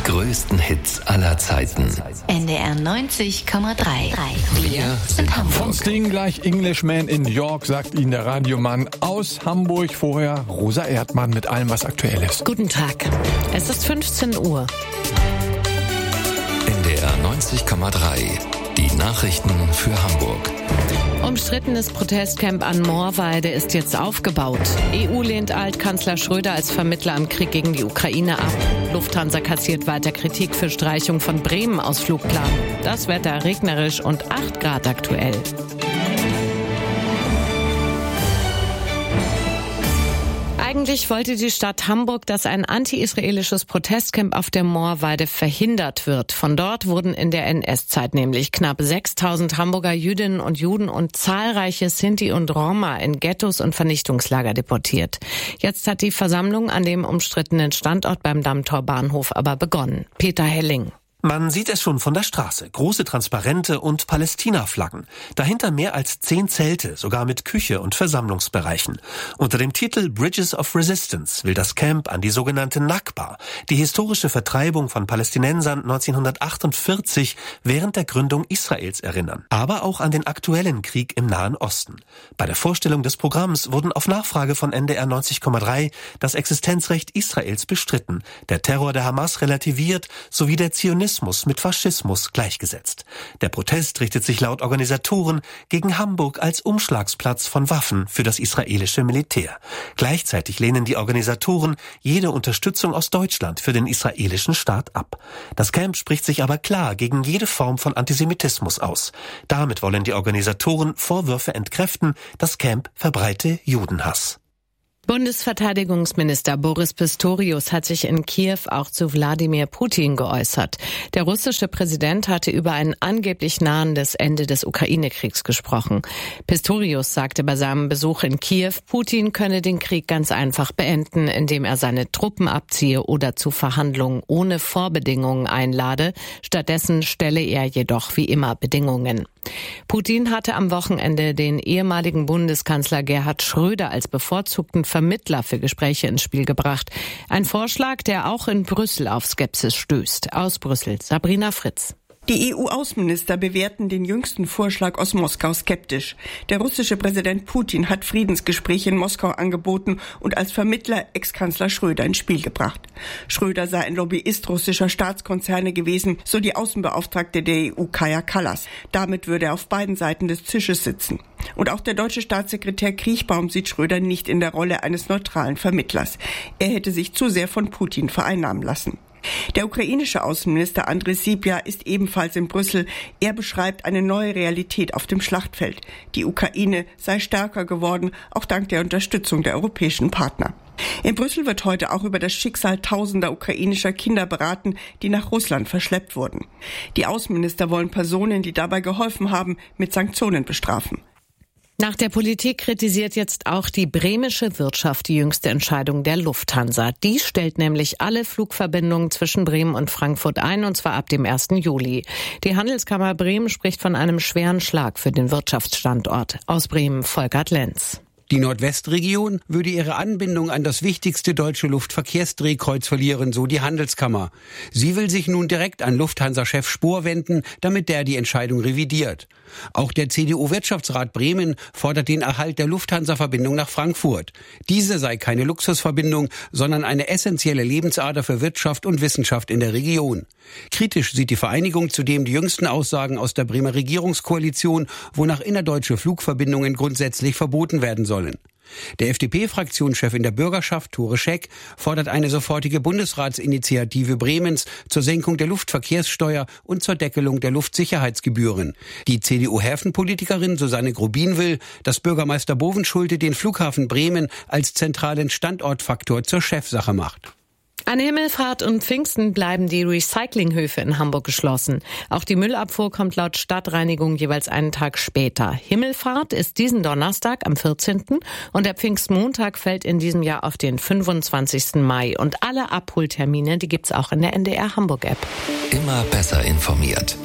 Die größten Hits aller Zeiten. NDR 90,3. Wir sind Hamburg. Von Sting gleich Englishman in New York, sagt Ihnen der Radiomann aus Hamburg. Vorher Rosa Erdmann mit allem, was aktuell ist. Guten Tag. Es ist 15 Uhr. NDR 90,3. Die Nachrichten für Hamburg. Umstrittenes Protestcamp an Moorweide ist jetzt aufgebaut. EU lehnt Altkanzler Schröder als Vermittler im Krieg gegen die Ukraine ab. Lufthansa kassiert weiter Kritik für Streichung von Bremen aus Flugplan. Das Wetter regnerisch und 8 Grad aktuell. Eigentlich wollte die Stadt Hamburg, dass ein anti-israelisches Protestcamp auf der Moorweide verhindert wird. Von dort wurden in der NS-Zeit nämlich knapp 6.000 Hamburger Jüdinnen und Juden und zahlreiche Sinti und Roma in Ghettos und Vernichtungslager deportiert. Jetzt hat die Versammlung an dem umstrittenen Standort beim Dammtor-Bahnhof aber begonnen. Peter Helling. Man sieht es schon von der Straße. Große Transparente und Palästina-Flaggen. Dahinter mehr als 10 Zelte, sogar mit Küche und Versammlungsbereichen. Unter dem Titel Bridges of Resistance will das Camp an die sogenannte Nakba, die historische Vertreibung von Palästinensern 1948 während der Gründung Israels erinnern. Aber auch an den aktuellen Krieg im Nahen Osten. Bei der Vorstellung des Programms wurden auf Nachfrage von NDR 90,3 das Existenzrecht Israels bestritten, der Terror der Hamas relativiert sowie der Zionismus mit Faschismus gleichgesetzt. Der Protest richtet sich laut Organisatoren gegen Hamburg als Umschlagsplatz von Waffen für das israelische Militär. Gleichzeitig lehnen die Organisatoren jede Unterstützung aus Deutschland für den israelischen Staat ab. Das Camp spricht sich aber klar gegen jede Form von Antisemitismus aus. Damit wollen die Organisatoren Vorwürfe entkräften, das Camp verbreite Judenhass. Bundesverteidigungsminister Boris Pistorius hat sich in Kiew auch zu Wladimir Putin geäußert. Der russische Präsident hatte über ein angeblich nahendes Ende des Ukraine-Kriegs gesprochen. Pistorius sagte bei seinem Besuch in Kiew, Putin könne den Krieg ganz einfach beenden, indem er seine Truppen abziehe oder zu Verhandlungen ohne Vorbedingungen einlade. Stattdessen stelle er jedoch wie immer Bedingungen. Putin hatte am Wochenende den ehemaligen Bundeskanzler Gerhard Schröder als bevorzugten Vermittler für Gespräche ins Spiel gebracht. Ein Vorschlag, der auch in Brüssel auf Skepsis stößt. Aus Brüssel, Sabrina Fritz. Die EU-Außenminister bewerten den jüngsten Vorschlag aus Moskau skeptisch. Der russische Präsident Putin hat Friedensgespräche in Moskau angeboten und als Vermittler Ex-Kanzler Schröder ins Spiel gebracht. Schröder sei ein Lobbyist russischer Staatskonzerne gewesen, so die Außenbeauftragte der EU Kaja Kallas. Damit würde er auf beiden Seiten des Tisches sitzen. Und auch der deutsche Staatssekretär Kriechbaum sieht Schröder nicht in der Rolle eines neutralen Vermittlers. Er hätte sich zu sehr von Putin vereinnahmen lassen. Der ukrainische Außenminister Andrei Sybiha ist ebenfalls in Brüssel. Er beschreibt eine neue Realität auf dem Schlachtfeld. Die Ukraine sei stärker geworden, auch dank der Unterstützung der europäischen Partner. In Brüssel wird heute auch über das Schicksal tausender ukrainischer Kinder beraten, die nach Russland verschleppt wurden. Die Außenminister wollen Personen, die dabei geholfen haben, mit Sanktionen bestrafen. Nach der Politik kritisiert jetzt auch die bremische Wirtschaft die jüngste Entscheidung der Lufthansa. Die stellt nämlich alle Flugverbindungen zwischen Bremen und Frankfurt ein, und zwar ab dem 1. Juli. Die Handelskammer Bremen spricht von einem schweren Schlag für den Wirtschaftsstandort. Aus Bremen, Volkert Lenz. Die Nordwestregion würde ihre Anbindung an das wichtigste deutsche Luftverkehrsdrehkreuz verlieren, so die Handelskammer. Sie will sich nun direkt an Lufthansa-Chef Spohr wenden, damit der die Entscheidung revidiert. Auch der CDU-Wirtschaftsrat Bremen fordert den Erhalt der Lufthansa-Verbindung nach Frankfurt. Diese sei keine Luxusverbindung, sondern eine essentielle Lebensader für Wirtschaft und Wissenschaft in der Region. Kritisch sieht die Vereinigung zudem die jüngsten Aussagen aus der Bremer Regierungskoalition, wonach innerdeutsche Flugverbindungen grundsätzlich verboten werden sollen. Der FDP-Fraktionschef in der Bürgerschaft, Tore Scheck, fordert eine sofortige Bundesratsinitiative Bremens zur Senkung der Luftverkehrssteuer und zur Deckelung der Luftsicherheitsgebühren. Die CDU-Häfenpolitikerin Susanne Grubin will, dass Bürgermeister Bovenschulte den Flughafen Bremen als zentralen Standortfaktor zur Chefsache macht. An Himmelfahrt und Pfingsten bleiben die Recyclinghöfe in Hamburg geschlossen. Auch die Müllabfuhr kommt laut Stadtreinigung jeweils einen Tag später. Himmelfahrt ist diesen Donnerstag am 14. und der Pfingstmontag fällt in diesem Jahr auf den 25. Mai. Und alle Abholtermine, die gibt's auch in der NDR Hamburg App. Immer besser informiert.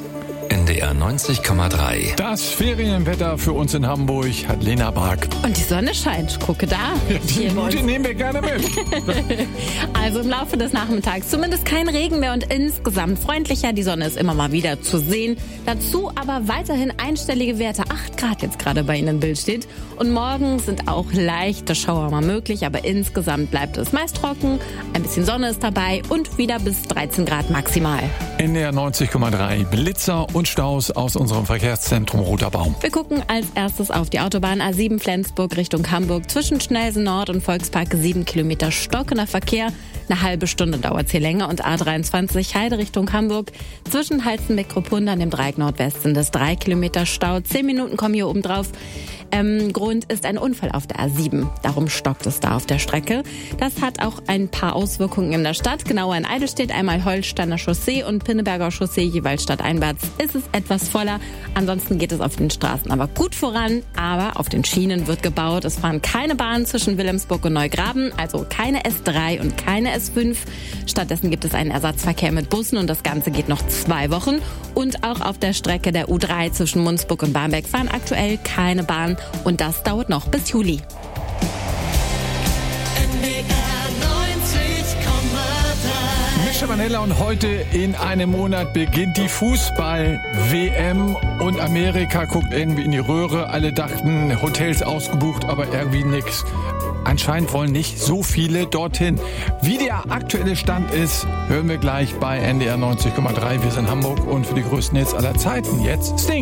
NDR 90,3. Das Ferienwetter für uns in Hamburg hat Lena Bark. Und die Sonne scheint. Gucke da. Ja, die Minute nehmen wir gerne mit. Also im Laufe des Nachmittags zumindest kein Regen mehr und insgesamt freundlicher. Die Sonne ist immer mal wieder zu sehen. Dazu aber weiterhin einstellige Werte. 8 Grad jetzt gerade bei Ihnen im Bild steht. Und morgen sind auch leichte Schauer mal möglich, aber insgesamt bleibt es meist trocken. Ein bisschen Sonne ist dabei und wieder bis 13 Grad maximal. NDR 90,3. Blitzer und Staus aus unserem Verkehrszentrum Roter Baum. Wir gucken als erstes auf die Autobahn A7 Flensburg Richtung Hamburg. Zwischen Schnellsen Nord und Volkspark 7 Kilometer stockender Verkehr. Eine halbe Stunde dauert es hier länger. Und A23 Heide Richtung Hamburg. Zwischen Halstenbeck-Kruppund an dem Dreieck Nordwest sind es 3 Kilometer Stau. 10 Minuten kommen hier oben drauf. Grund ist ein Unfall auf der A7. Darum stockt es da auf der Strecke. Das hat auch ein paar Auswirkungen in der Stadt. Genauer in Eidelstedt einmal Holsteiner Chaussee und Pinneberger Chaussee jeweils stadteinwärts ist es etwas voller. Ansonsten geht es auf den Straßen aber gut voran. Aber auf den Schienen wird gebaut. Es fahren keine Bahnen zwischen Wilhelmsburg und Neugraben, also keine S3 und keine S5. Stattdessen gibt es einen Ersatzverkehr mit Bussen und das Ganze geht noch 2 Wochen. Und auch auf der Strecke der U3 zwischen Munzburg und Barmbek fahren aktuell keine Bahnen. Und das dauert noch bis Juli. Mischa Manella und heute in einem Monat beginnt die Fußball-WM und Amerika guckt irgendwie in die Röhre. Alle dachten, Hotels ausgebucht, aber irgendwie nix. Anscheinend wollen nicht so viele dorthin. Wie der aktuelle Stand ist, hören wir gleich bei NDR 90,3. Wir sind in Hamburg und für die größten Hits aller Zeiten jetzt Sting.